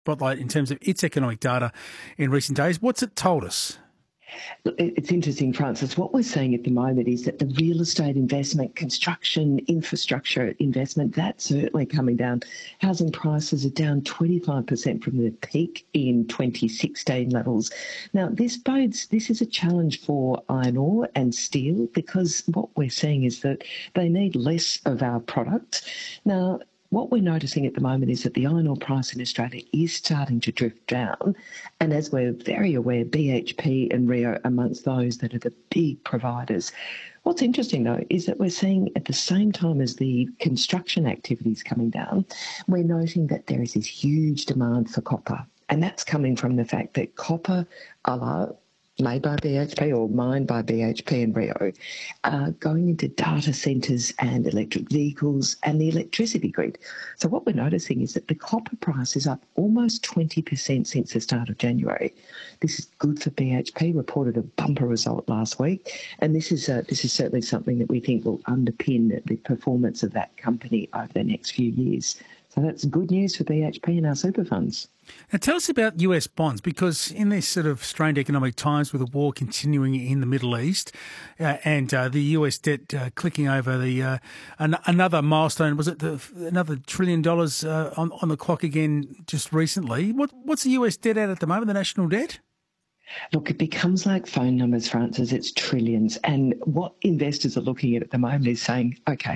spotlight in terms of its economic data in recent days. What's it told us? Look, it's interesting, Francis. What we're seeing at the moment is that the real estate investment, construction, infrastructure investment, that's certainly coming down. Housing prices are down 25% from the peak in 2016 levels. Now, this is a challenge for iron ore and steel, because what we're seeing is that they need less of our product. Now, what we're noticing at the moment is that the iron ore price in Australia is starting to drift down. And as we're very aware, BHP and Rio amongst those that are the big providers. What's interesting, though, is that we're seeing at the same time as the construction activities coming down, we're noting that there is this huge demand for copper. And that's coming from the fact that copper, made by BHP or mined by BHP and Rio, going into data centres and electric vehicles and the electricity grid. So what we're noticing is that the copper price is up almost 20% since the start of January. This is good for BHP, reported a bumper result last week, and this is certainly something that we think will underpin the performance of that company over the next few years. So that's good news for BHP and our super funds. Now tell us about US bonds, because in these sort of strained economic times with the war continuing in the Middle East and the US debt clicking over the another milestone, was it another $1 trillion on the clock again just recently? What's the US debt at the moment, the national debt? Look, it becomes like phone numbers, Francis. It's trillions. And what investors are looking at the moment is saying, okay,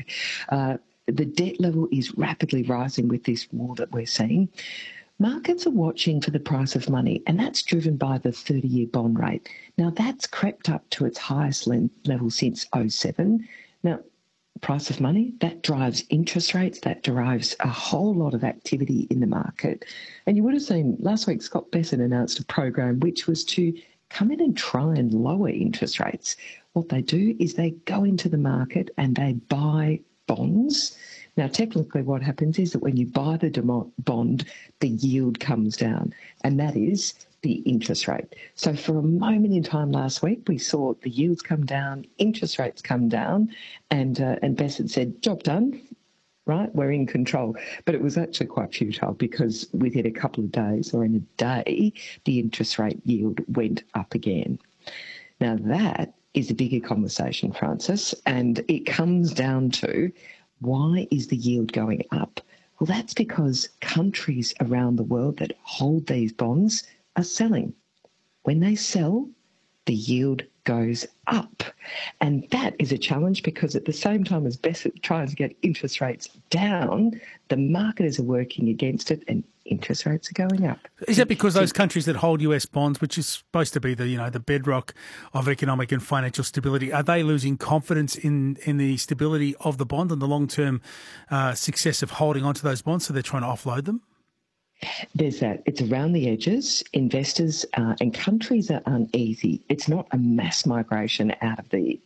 the debt level is rapidly rising with this war that we're seeing. Markets are watching for the price of money, and that's driven by the 30-year bond rate. Now, that's crept up to its highest level since 2007. Now, price of money, that drives interest rates, that drives a whole lot of activity in the market. And you would have seen last week Scott Bessent announced a program which was to come in and try and lower interest rates. What they do is they go into the market and they buy bonds. Now, technically what happens is that when you buy the bond, the yield comes down, and that is the interest rate. So for a moment in time last week, we saw the yields come down, interest rates come down, and Bessent said, job done, right, we're in control. But it was actually quite futile, because within a couple of days or in a day, the interest rate yield went up again. Now, that is a bigger conversation, Francis, and it comes down to, why is the yield going up? Well, that's because countries around the world that hold these bonds are selling. When they sell, the yield goes up. And that is a challenge, because at the same time as Bessent tries to get interest rates down, the marketers are working against it and interest rates are going up. Is that because those countries that hold US bonds, which is supposed to be the bedrock of economic and financial stability, are they losing confidence in the stability of the bond and the long-term success of holding onto those bonds, so they're trying to offload them? There's that. It's around the edges. Investors and countries are uneasy. It's not a mass migration out of the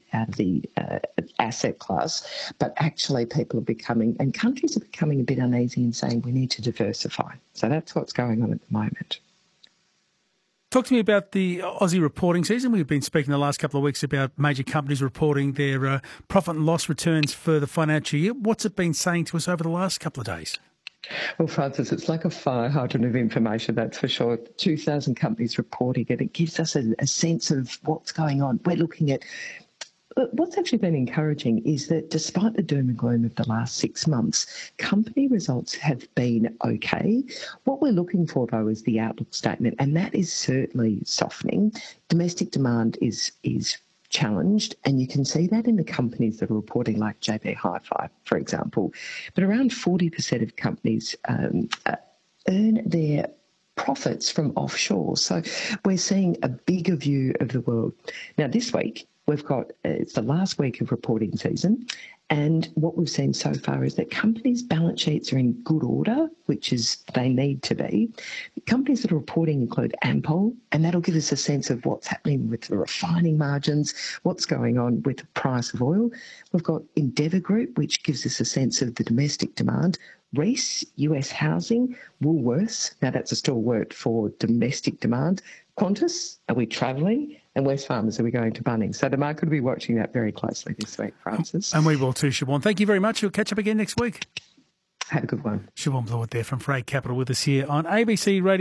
asset class, but actually people are becoming, and countries are becoming, a bit uneasy and saying we need to diversify. So that's what's going on at the moment. Talk to me about the Aussie reporting season. We've been speaking the last couple of weeks about major companies reporting their profit and loss returns for the financial year. What's it been saying to us over the last couple of days? Well, Francis, it's like a fire hydrant of information, that's for sure. 2,000 companies reporting it. It gives us a sense of what's going on. We're looking at what's actually been encouraging is that despite the doom and gloom of the last 6 months, company results have been okay. What we're looking for, though, is the outlook statement, and that is certainly softening. Domestic demand is challenged, and you can see that in the companies that are reporting, like JB Hi-Fi, for example. But around 40% of companies earn their profits from offshore. So we're seeing a bigger view of the world. Now, this week, we've got, it's the last week of reporting season, and what we've seen so far is that companies' balance sheets are in good order, which is they need to be. Companies that are reporting include Ampol, and that'll give us a sense of what's happening with the refining margins, what's going on with the price of oil. We've got Endeavour Group, which gives us a sense of the domestic demand. Reece, US housing. Woolworths, now that's a stalwart for domestic demand. Qantas, are we travelling? And Wesfarmers, are we going to Bunnings? So the market will be watching that very closely this week, Francis. And we will too, Siobhan. Thank you very much. We'll catch up again next week. Have a good one. Siobhan Blewett there from Freight Capital with us here on ABC Radio.